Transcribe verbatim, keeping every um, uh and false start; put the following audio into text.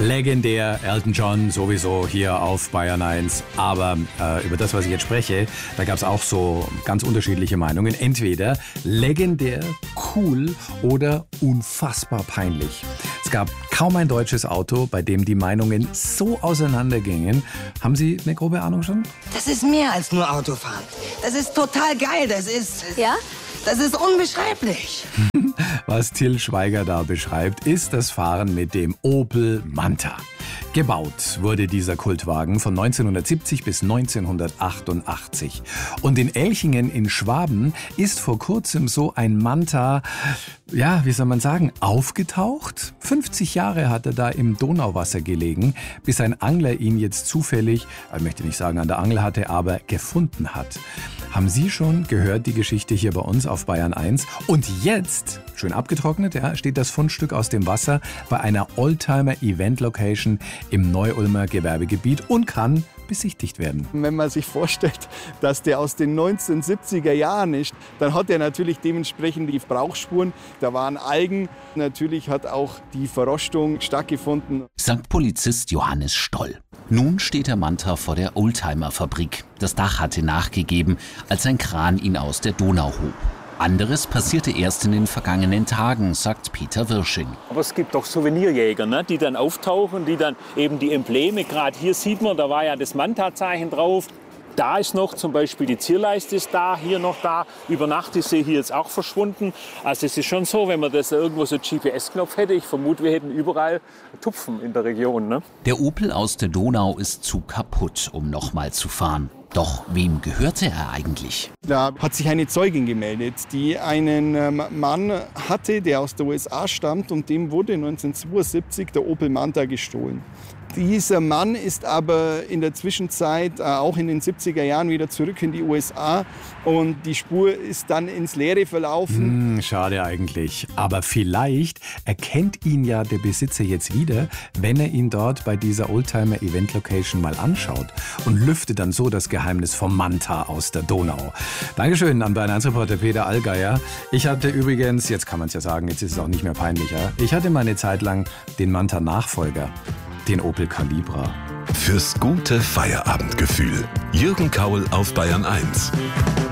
Legendär, Elton John sowieso hier auf Bayern eins. Aber äh, über das, was ich jetzt spreche, da gab es auch so ganz unterschiedliche Meinungen. Entweder legendär, cool oder unfassbar peinlich. Es gab kaum ein deutsches Auto, bei dem die Meinungen so auseinandergingen. Haben Sie eine grobe Ahnung schon? Das ist mehr als nur Autofahren. Das ist total geil. Das ist... Ja? Das ist unbeschreiblich. Was Till Schweiger da beschreibt, ist das Fahren mit dem Opel Manta. Gebaut wurde dieser Kultwagen von neunzehnhundertsiebzig bis neunzehnhundertachtundachtzig. Und in Elchingen in Schwaben ist vor kurzem so ein Manta, ja, wie soll man sagen, aufgetaucht. fünfzig Jahre hat er da im Donauwasser gelegen, bis ein Angler ihn jetzt zufällig, ich möchte nicht sagen an der Angel hatte, aber gefunden hat. Haben Sie schon gehört, die Geschichte hier bei uns auf Bayern eins? Und jetzt, schön abgetrocknet, ja, steht das Fundstück aus dem Wasser bei einer Oldtimer-Event-Location im Neu-Ulmer Gewerbegebiet und kann besichtigt werden. Wenn man sich vorstellt, dass der aus den neunzehnhundertsiebziger Jahren ist, dann hat er natürlich dementsprechend die Brauchspuren. Da waren Algen, natürlich hat auch die Verrostung stattgefunden. Sagt Polizist Johannes Stoll. Nun steht der Manta vor der Oldtimer-Fabrik. Das Dach hatte nachgegeben, als ein Kran ihn aus der Donau hob. Anderes passierte erst in den vergangenen Tagen, sagt Peter Wirsching. Aber es gibt doch Souvenirjäger, ne, die dann auftauchen, die dann eben die Embleme, gerade hier sieht man, da war ja das Manta-Zeichen drauf. Da ist noch zum Beispiel die Zierleiste ist da, hier noch da. Über Nacht ist sie hier jetzt auch verschwunden. Also es ist schon so, wenn man das irgendwo so einen G P S-Knopf hätte, ich vermute, wir hätten überall Tupfen in der Region. Ne? Der Opel aus der Donau ist zu kaputt, um nochmal zu fahren. Doch wem gehörte er eigentlich? Da hat sich eine Zeugin gemeldet, die einen ähm, Mann hatte, der aus der U S A stammt, und dem wurde neunzehnhundertzweiundsiebzig der Opel Manta gestohlen. Dieser Mann ist aber in der Zwischenzeit, äh, auch in den siebziger Jahren, wieder zurück in die U S A und die Spur ist dann ins Leere verlaufen. Hm, schade eigentlich. Aber vielleicht erkennt ihn ja der Besitzer jetzt wieder, wenn er ihn dort bei dieser Oldtimer-Event-Location mal anschaut und lüftet dann so das Geheimnis vom Manta aus der Donau. Dankeschön an Bayern eins Reporter Peter Allgeier. Ich hatte übrigens, jetzt kann man es ja sagen, jetzt ist es auch nicht mehr peinlicher, ich hatte mal eine Zeit lang den Manta-Nachfolger. Den Opel Calibra. Fürs gute Feierabendgefühl. Jürgen Kaul auf Bayern eins.